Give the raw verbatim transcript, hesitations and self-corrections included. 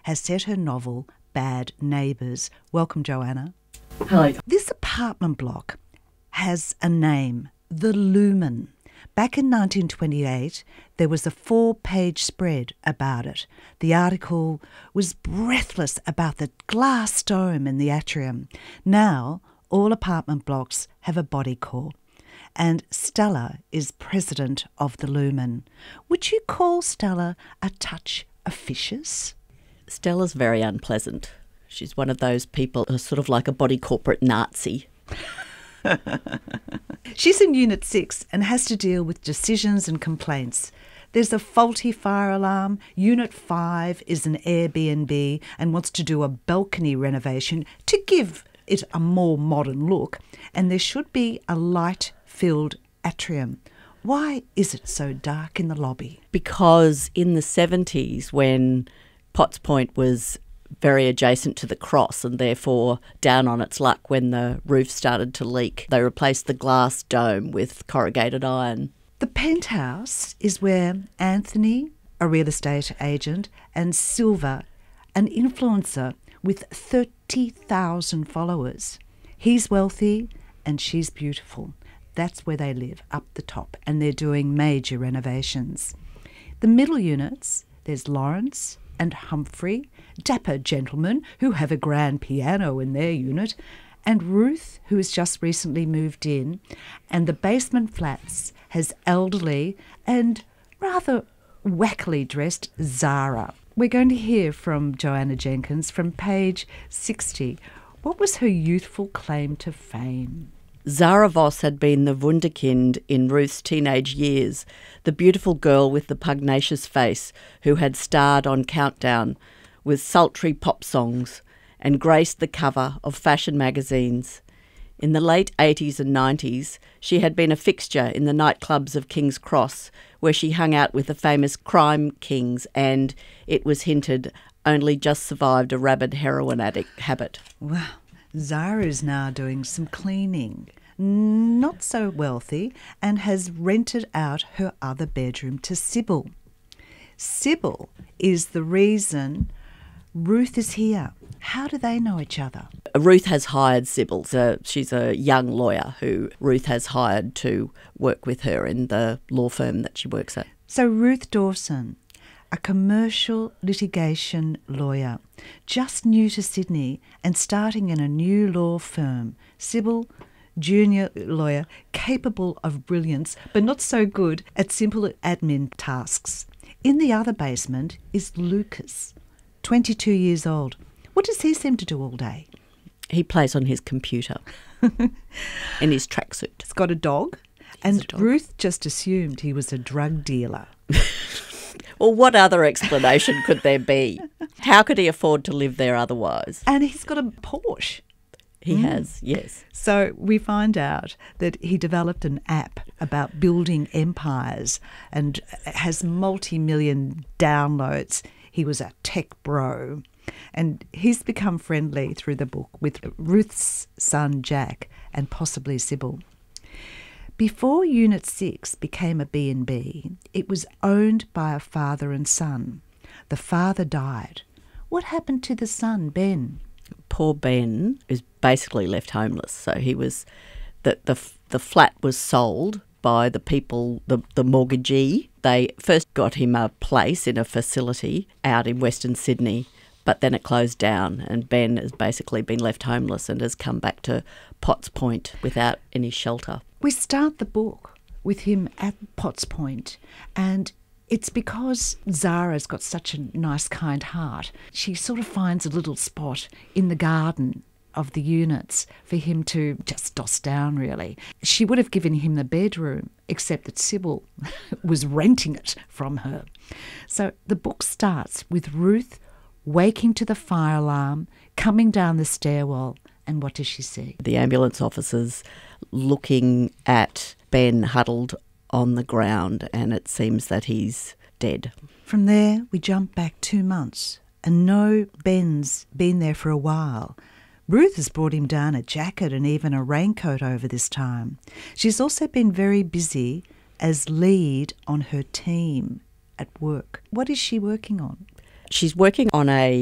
has set her novel Bad Neighbours. Welcome, Joanna. Hello. This apartment block has a name, The Lumen. Back in nineteen twenty-eight, there was a four-page spread about it. The article was breathless about the glass dome in the atrium. Now, all apartment blocks have a body core, and Stella is president of The Lumen. Would you call Stella a touch officious? Stella's very unpleasant. She's one of those people who's sort of like a body corporate Nazi. She's in Unit six and has to deal with decisions and complaints. There's a faulty fire alarm. Unit five is an Airbnb and wants to do a balcony renovation to give it a more modern look. And there should be a light-filled atrium. Why is it so dark in the lobby? Because in the seventies, when Potts Point was very adjacent to the cross and therefore down on its luck when the roof started to leak, they replaced the glass dome with corrugated iron. The penthouse is where Anthony, a real estate agent, and Silva, an influencer with thirty thousand followers. He's wealthy and she's beautiful. That's where they live, up the top, and they're doing major renovations. The middle units, there's Lawrence and Humphrey, dapper gentlemen who have a grand piano in their unit, and Ruth, who has just recently moved in, and the basement flats has elderly and rather wackily dressed Zara. We're going to hear from Joanna Jenkins from page sixty. What was her youthful claim to fame? Zara Voss had been the wunderkind in Ruth's teenage years, the beautiful girl with the pugnacious face who had starred on Countdown with sultry pop songs and graced the cover of fashion magazines. In the late eighties and nineties, she had been a fixture in the nightclubs of King's Cross, where she hung out with the famous crime kings and, it was hinted, only just survived a rabid heroin addict habit. Wow. Zara is now doing some cleaning, not so wealthy, and has rented out her other bedroom to Sybil. Sybil is the reason Ruth is here. How do they know each other? Ruth has hired Sybil. So she's a young lawyer who Ruth has hired to work with her in the law firm that she works at. So Ruth Dawson, a commercial litigation lawyer, just new to Sydney and starting in a new law firm. Sybil, junior lawyer, capable of brilliance, but not so good at simple admin tasks. In the other basement is Lucas, twenty-two years old. What does he seem to do all day? He plays on his computer in his tracksuit. He's got a dog, and a dog. Ruth just assumed he was a drug dealer. Well, what other explanation could there be? How could he afford to live there otherwise? And he's got a Porsche. He mm. has, yes. So we find out that he developed an app about building empires and has multi-million downloads. He was a tech bro. And he's become friendly through the book with Ruth's son Jack and possibly Sybil. Before Unit six became a B and B, it was owned by a father and son. The father died. What happened to the son, Ben? Poor Ben is basically left homeless. So he was, the the the flat was sold by the people, the, the mortgagee. They first got him a place in a facility out in Western Sydney, but then it closed down and Ben has basically been left homeless and has come back to Potts Point without any shelter. We start the book with him at Potts Point, and it's because Zara's got such a nice, kind heart. She sort of finds a little spot in the garden of the units for him to just doss down, really. She would have given him the bedroom, except that Sybil was renting it from her. So the book starts with Ruth waking to the fire alarm, coming down the stairwell, and what does she see? The ambulance officers looking at Ben huddled on the ground, and it seems that he's dead. From there, we jump back two months and know Ben's been there for a while. Ruth has brought him down a jacket and even a raincoat over this time. She's also been very busy as lead on her team at work. What is she working on? She's working on a